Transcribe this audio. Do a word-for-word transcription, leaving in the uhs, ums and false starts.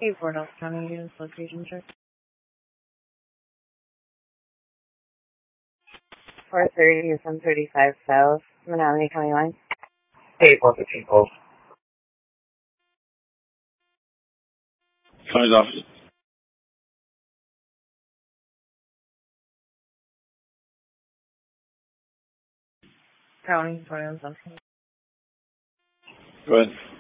Hey, Fort Ellis County Units location check. four thirty is one thirty-five South, Menominee County line. Hey, four fifteen Pulse. County's office. County, Fort Ellis. Go ahead.